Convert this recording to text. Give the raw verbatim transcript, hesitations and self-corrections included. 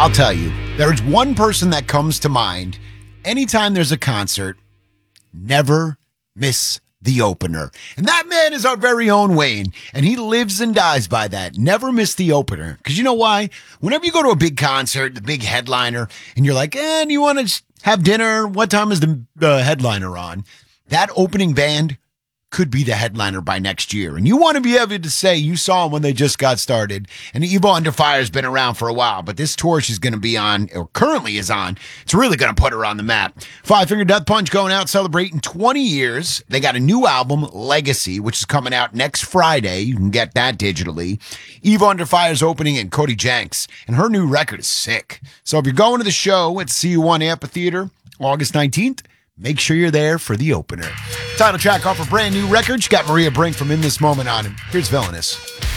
I'll tell you, there's one person that comes to mind anytime there's a concert. Never miss the opener. And that man is our very own Wayne, and he lives and dies by that. Never miss the opener. Because you know why? Whenever you go to a big concert, the big headliner, and you're like, eh, you want to have dinner? What time is the uh, headliner on? That opening band could be the headliner by next year. And you want to be able to say you saw them when they just got started. And Evo Under Fire's been around for a while, but this tour she's going to be on, or currently is on, it's really going to put her on the map. Five Finger Death Punch going out celebrating twenty years. They got a new album, Legacy, which is coming out next Friday. You can get that digitally. Evo Under Fire's opening in Cody Jenks, and her new record is sick. So if you're going to the show at C U one Amphitheater, August nineteenth, make sure you're there for the opener. Title track off a brand new record. You got Maria Brink from In This Moment on him. Here's Villainous.